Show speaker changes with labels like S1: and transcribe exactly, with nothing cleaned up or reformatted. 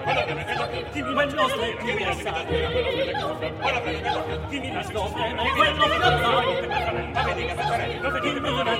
S1: Dimmi quel nostro è più versato. Dimmi nascoste, ma è quello fidanzato. Dimmi una